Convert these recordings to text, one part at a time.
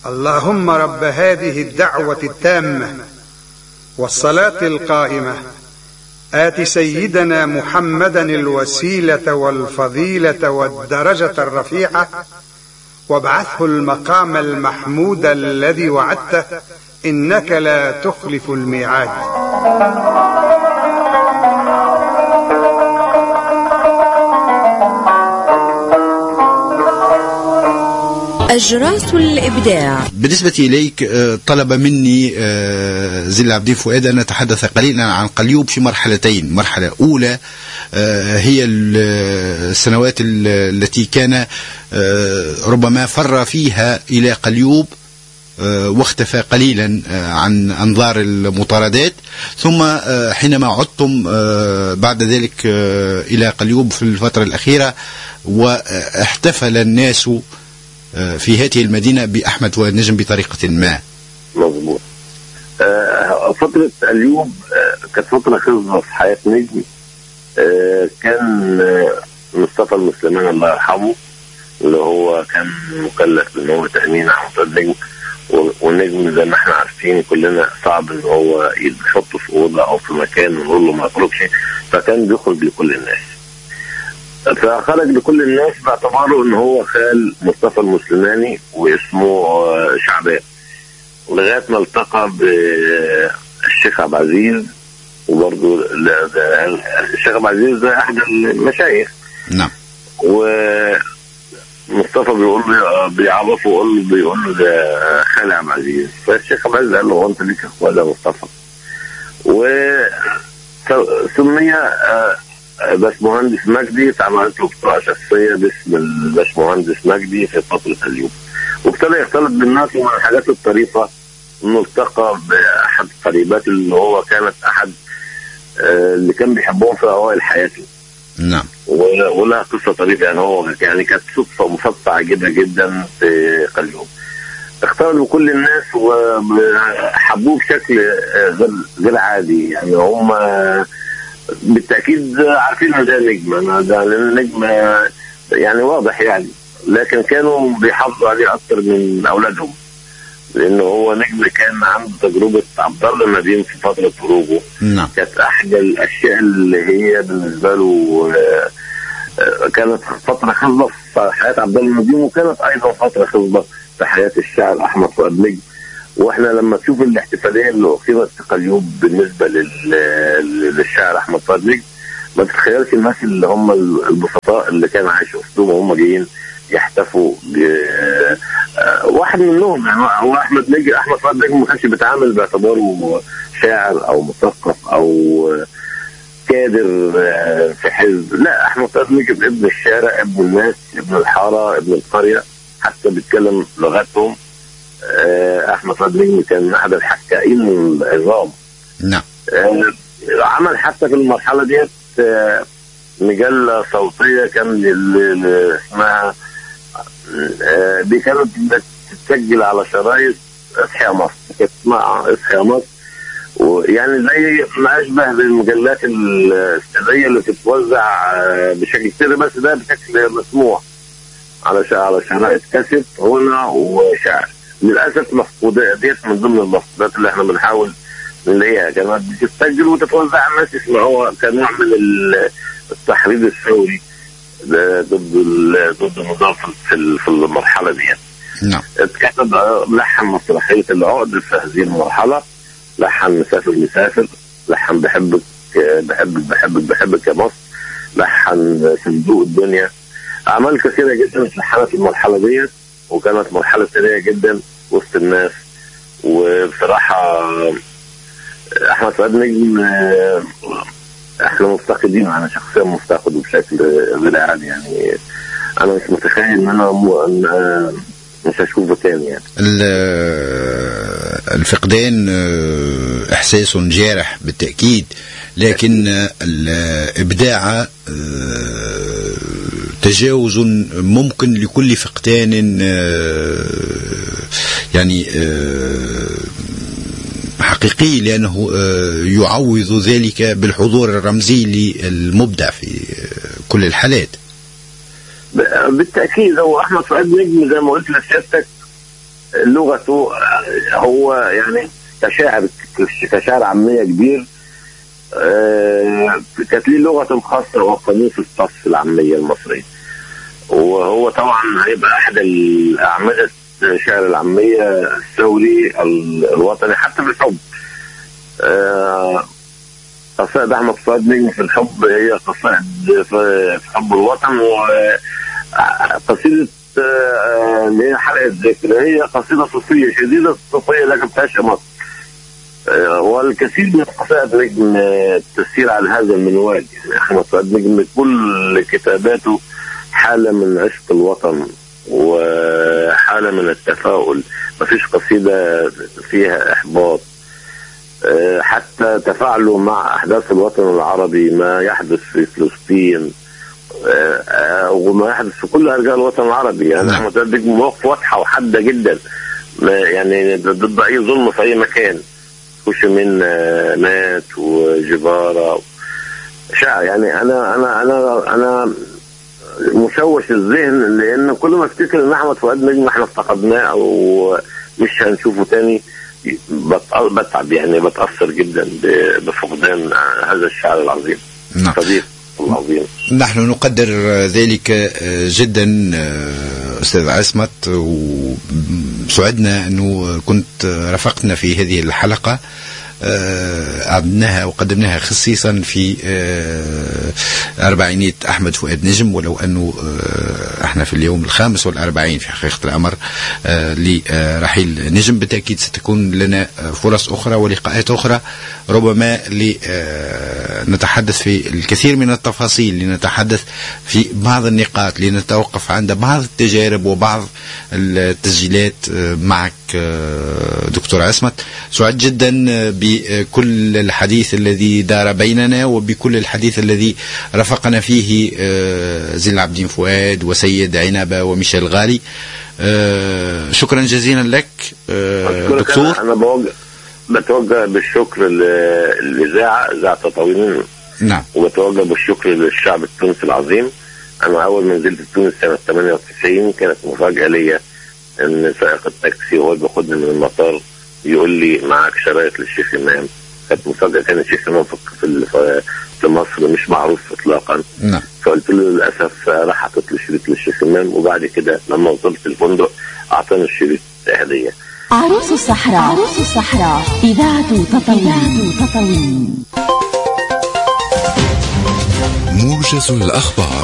اللهم رب هذه الدعوة التامة والصلاة القائمة آت سيدنا محمدا الوسيلة والفضيلة والدرجة الرفيعة وابعثه المقام المحمود الذي وعدته إنك لا تخلف الميعاد. أجراس الإبداع. بالنسبة إليك طلب مني زين العابدين فؤاد أن نتحدث قليلا عن قليوب في مرحلتين. مرحلة أولى هي السنوات التي كان ربما فر فيها إلى قليوب واختفى قليلا عن أنظار المطاردات، ثم حينما عدتم بعد ذلك إلى قليوب في الفترة الأخيرة واحتفل الناس في هذه المدينة بأحمد فؤاد نجم بطريقة ما. مظبوط. فترة قليوب كانت فترة خصبة في حياة نجم. كان مصطفى المسلمان الله يرحمه اللي هو كان مكلف بأن هو تأمين أحمد فؤاد نجم، والنجم زي ما احنا عارفين كلنا صعب ان هو يحطه في اوضه او في مكان ونقول له ما يخرجش، فكان بيخرج لكل الناس. فخرج لكل الناس باعتباره ان هو خال مصطفى المسلماني واسمه شعبان، ولغايه ما التقى بالشيخ عبد العزيز. وبرضه الشيخ عبد العزيز ده احد المشايخ. نعم. مصطفى بيقول له بيعرفه بيقول له ده خالي عبد العزيز. فالشيخ عبد العزيز قال له هو انت ليك اخوه ده مصطفى؟ وسمي باشمهندس مجدي، اتعملت له بطاقه شخصيه باسم الباشمهندس مجدي في فتره اليوم، وابتدى يختلط بالناس. ومن الحاجات الطريفه انه التقى باحد قريبات اللي هو كانت احد اللي كان بيحبهم في اوائل حياته. نعم. ولها قصه طريفه يعني كانت صدفه مصادفه عجيبه جدا في قليوب. اختلط بكل الناس وحبوه بشكل غير عادي. يعني هم بالتأكيد عارفين ان ده نجم، انا ده نجم يعني واضح يعني، لكن كانوا بيحافظوا عليه اكتر من اولادهم، لانه هو نجم كان عنده تجربة عبد الله النديم في فترة خروجه. نعم. كانت احدى الاشياء اللي هي بالنسبة له كانت فترة خصبة في حياة عبد الله النديم، وكانت ايضا فترة خصبة في حياة الشاعر احمد فؤاد نجم. واحنا لما تشوف الاحتفاليه اللي اقيمت في قليوب بالنسبه للشاعر احمد فؤاد نجم، ما تتخيلش الناس اللي هم البسطاء اللي كانوا عايشوا وسطهم وهم جايين يحتفوا واحد منهم. يعني هو احمد فؤاد نجم ما كانش بيتعامل باعتباره شاعر او مثقف او كادر في حزب، لا. احمد فؤاد نجم ابن الشارع، ابن الناس، ابن الحاره، ابن القريه، حتى بيتكلم لغتهم. احمد فؤاد نجم كان احد الحكائين العظام. نعم. عمل حتى في المرحله ديت مجله صوتيه كان اسمها دي كانت بتسجل على شرايط اصحى مصر، كانت اسمها اصحى مصر، ويعني زي ما اشبه بالمجلات الاستاذيه اللي بتتوزع بشكل سري، بس ده بشكل مسموع على شرايط كاسيت هنا وشعر. للاسف مفقودة ديت من ضمن المفقودات اللي احنا بنحاول نلاقيها. كانت بتسجل وتتوزع على الناس يسمعوها كنوع من التحريض الثوري ضد النظام في المرحله ديت. نعم. اتكتب لحن مسرحيه العقد في هذه المرحله، لحن مسافر، لحن بحبك يا مصر، لحن صندوق الدنيا. اعمال كثيره جدا اتلحنت في المرحله ديت، وكانت مرحله ثريه جدا وسط الناس. وبصراحه احمد فؤاد نجم احنا مفتقدين، انا شخصيا مفتقده بشكل غير عادي. يعني انا مش متخيل ان انا مش هشوفه تاني. يعني الفقدان احساس جارح بالتاكيد، لكن الابداع تجاوز ممكن لكل فقدان يعني حقيقي، لأنه يعوض ذلك بالحضور الرمزي للمبدع في كل الحالات. بالتأكيد هو أحمد فؤاد نجم زي ما قلت لسيادتك لغته هو يعني كشاعر عامية كبير، كانت ليه لغته الخاصة وقاموس الصف العامية المصرية، وهو طبعا هيبقى أحد الأعمدة الشعر العامية الثوري الوطني حتى بالحب. قصائد أحمد فؤاد نجم في الحب هي قصائد في حب الوطن، وقصيدة اللي هي حلقة ذكر هي قصيدة صوفية شديدة الصوفية لكن فيهاش مصر. والكثير من قصائد نجم تسير على هذا المنوال. يعني أحمد فؤاد نجم كل كتاباته حالة من عشق الوطن وحالة من التفاؤل، مفيش قصيدة فيها إحباط. حتى تفاعله مع أحداث الوطن العربي، ما يحدث في فلسطين وما يحدث في كل أرجاء الوطن العربي. يعني أحمد فؤاد نجم مواقف واضحة وحادة جدا، يعني ضد أي ظلم في أي مكان. من مات وجبارة شاعر. يعني أنا مشوش الذهن، لأن كل ما افتكر إن أحمد فؤاد نجم احنا افتقدناه أو مش هنشوفه تاني بتعب، يعني بتأثر جدا بفقدان هذا الشاعر العظيم. نعم. صديق العظيم. نحن نقدر ذلك جدا أستاذ عصمت، وسعدنا أنه كنت رافقتنا في هذه الحلقة أعدناها وقدمناها خصيصا في أربعينية أحمد فؤاد نجم، ولو أنه احنا في اليوم 45 في حقيقة الأمر لرحيل نجم. بالتأكيد ستكون لنا فرص أخرى ولقاءات أخرى ربما لنتحدث في الكثير من التفاصيل، لنتحدث في بعض النقاط، لنتوقف عند بعض التجارب وبعض التسجيلات معك دكتور عصمت. سعد جدا بكل الحديث الذي دار بيننا وبكل الحديث الذي رافقنا فيه زين العابدين فؤاد وسيد عنبة وميشيل غالي. شكرا جزيلا لك دكتور. أنا بتوجه بالشكر للإذاعة، إذاعة تطاوين. نعم. وبتوجه بالشكر للشعب التونسي العظيم. أنا أول ما نزلت تونس سنة 98 كانت مفاجأة ليا إن سائق التاكسي وهو بياخدني من المطار يقول لي معك شرايط للشيخ إمام. كانت مفاجأة، كان الشيخ إمام في مصر مش معروف إطلاقا. نعم. فقلت له للأسف راح حطيت لي شريط للشيخ إمام، وبعد كده لما وصلت الفندق أعطاني الشريط هدية. عروس الصحراء، عروس الصحراء، إذاعة تطاوين. موجز الأخبار.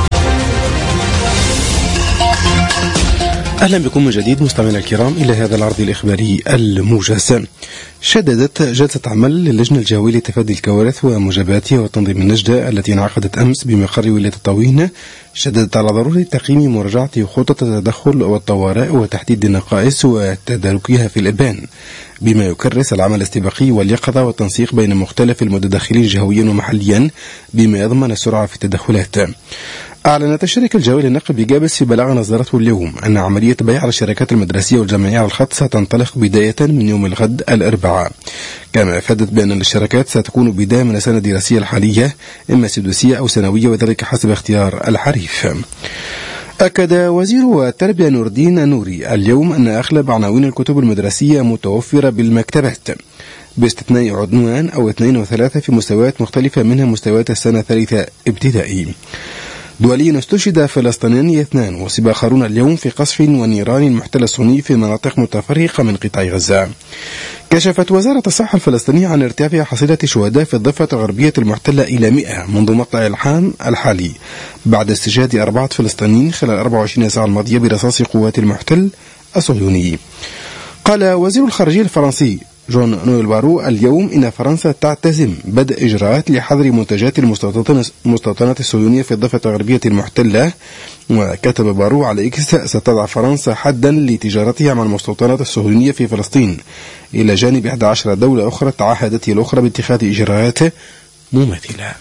أهلا بكم من جديد مستمعينا الكرام إلى هذا العرض الإخباري الموجز. شددت جلسة عمل للجنة الجوية لتفادي الكوارث ومجاباتها وتنظيم النجدة التي انعقدت أمس بمقر ولاية تطاوين، شددت على ضرورة تقييم مراجعة خطط التدخل والطوارئ وتحديد النقائص وتداركها في الإبان، بما يكرس العمل الاستباقي واليقظة والتنسيق بين مختلف المتدخلين جهويا ومحليا بما يضمن السرعة في التدخلات. أعلنت الشركة الجوية للنقل بجابس في بلاغ نصدرته اليوم أن عملية بيع الشركات المدرسية والجامعية على الخط ستنطلق بداية من يوم الغد الأربعاء، كما أفادت بأن الشركات ستكون بداية من السنة الدراسية الحالية إما سداسية أو سنوية، وذلك حسب اختيار الحريف. أكد وزير التربية نور الدين نوري اليوم أن أغلب عناوين الكتب المدرسية متوفرة بالمكتبات باستثناء عنوان أو 2 و3 في مستويات مختلفة منها مستويات السنة الثالثة ابتدائي. دوليا استشهد فلسطينيان 2 وأصيب آخرون اليوم في قصف ونيران المحتل الصهيوني في مناطق متفرقة من قطاع غزة. كشفت وزارة الصحة الفلسطينية عن ارتفاع حصيلة الشهداء في الضفة الغربية المحتلة إلى 100 منذ مطلع العام الحالي، بعد استشهاد 4 فلسطينيين خلال 24 ساعة الماضية برصاص قوات المحتل الصهيوني. قال وزير الخارجية الفرنسي جون نويل بارو اليوم إن فرنسا تعتزم بدء إجراءات لحظر منتجات المستوطنات الصهيونية في الضفة الغربية المحتلة. وكتب بارو على إكس: ستضع فرنسا حدا لتجارتها مع المستوطنات الصهيونية في فلسطين، إلى جانب 11 دولة أخرى تعهدت الأخرى باتخاذ إجراءات مماثلة.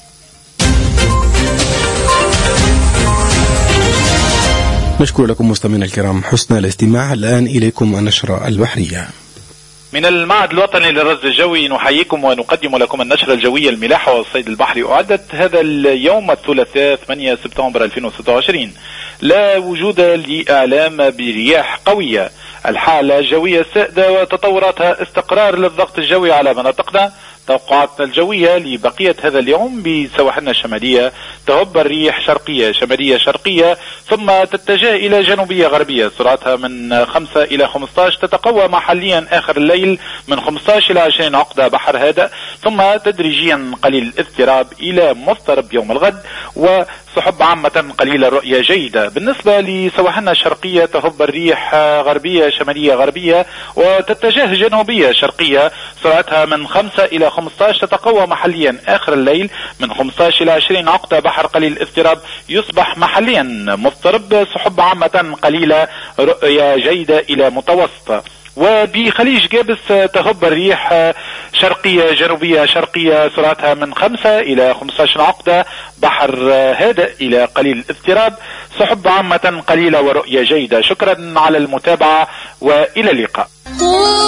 نشكر لكم مستمعينا الكرام حسن الاستماع. الآن إليكم النشرة البحرية. من المعهد الوطني للرصد الجوي نحييكم ونقدم لكم النشرة الجوية الملاحة والصيد البحري. أعدت هذا اليوم الثلاثاء 8 سبتمبر 2026 لا وجود لإعلام برياح قوية الحالة الجوية السائدة وتطوراتها استقرار للضغط الجوي على مناطقنا. توقعاتنا الجوية لبقية هذا اليوم: بسواحلنا الشمالية تهب الريح شرقية شمالية شرقية ثم تتجه إلى جنوبية غربية، سرعتها من 5 إلى 15، تتقوى محليا آخر الليل من 15 إلى 20 عقدة بحر هادئ، ثم تدريجيا قليل الاضطراب إلى مضطرب يوم الغد، وسحب عامة قليلة الرؤية جيدة. بالنسبة لسواحلنا الشرقية تهب الريح غربية شمالية غربية وتتجه جنوبية شرقية، سرعتها من 5 إلى 15، تتقوى محليا آخر الليل من 15 إلى 20 عقدة بحر قليل الاضطراب، يصبح محليا مضطرب، سحب عامة قليلة رؤية جيدة إلى متوسطة. وبخليج جابس تهب الريح شرقية جنوبية شرقية، سرعتها من 5 إلى 15 عقدة بحر هادئ إلى قليل اضطراب، سحب عامة قليلة ورؤية جيدة. شكرا على المتابعة وإلى اللقاء.